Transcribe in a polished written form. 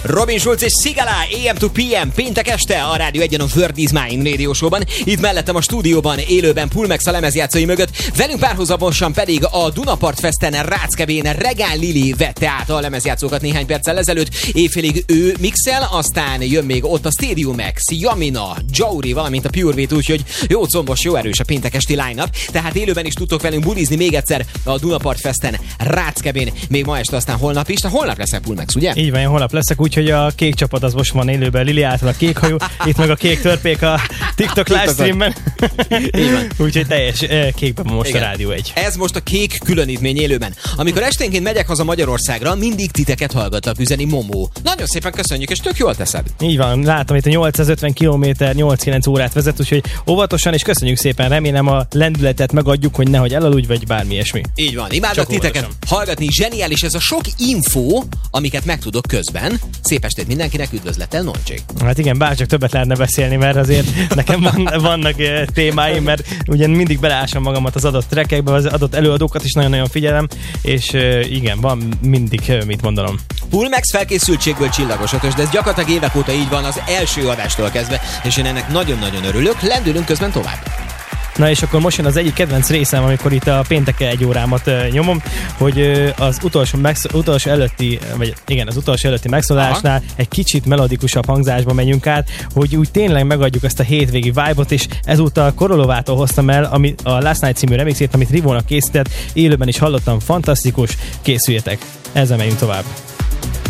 Robin Schulz és Sigala, AM to PM, péntek este a Rádió 1-en a Word is Mine Radio Show-ban. Itt mellettem a stúdióban, élőben Pulmex a lemezjátszói mögött, velünk párhuzamosan pedig a Dunapart Festen Ráckevén Regál Lili vette át a lemezjátszókat néhány perccel ezelőtt. Éjfélig ő mixel, aztán jön még ott a Stadium X, Jamina, Jauri, valamint a Pure Wheat, úgyhogy jó combos, jó erős a péntek esti line-up. Tehát élőben is tudtok velünk bulizni még egyszer a Dunapart Festen Ráckevén. Még ma este, aztán holnap is. Holnap leszek Pulmex, ugye? Így van, holnap leszek, úgyhogy a kék csapat az most van élőben, Lili által a kék hajú, itt meg a kék törpék a TikTok livestreamben. Úgyhogy teljes kékben van most. Igen. A Rádió 1. Ez most a kék különítmény élőben. Amikor esténként megyek haza Magyarországra, mindig titeket hallgatlak, üzeni Momó. Nagyon szépen köszönjük, és tök jól teszed. Így van, látom itt a 850 km 8-9 órát vezet, úgyhogy óvatosan, és köszönjük szépen, remélem a lendületet megadjuk, hogy nehogy elaludj, vagy bármi ilyesmi. Így van, imádok titeket hallgatni, zseniális ez a sok info, amiket megtudok közben. Szép estét mindenkinek, üdvözlettel, Noncsék. Hát igen, bárcsak többet lehetne beszélni, mert azért nekem vannak témáim, mert ugye mindig beleásom magamat az adott trackekbe, az adott előadókat is nagyon-nagyon figyelem, és igen, van mindig mit mondanom. Pulmex felkészültségből csillagos ötös, de ez gyakorlatilag évek óta így van az első adástól kezdve, és én ennek nagyon-nagyon örülök. Lendülünk közben tovább. Na és akkor most jön az egyik kedvenc részem, amikor itt a péntek 1 órámat nyomom, hogy az utolsó előtti megszólásnál egy kicsit melodikusabb hangzásba megyünk át, hogy úgy tényleg megadjuk ezt a hétvégi vibe-ot, és ezúttal Korolovától hoztam el a Last Night című remixét, amit Rivónak készített, élőben is hallottam, fantasztikus, készüljetek, ezzel megyünk tovább.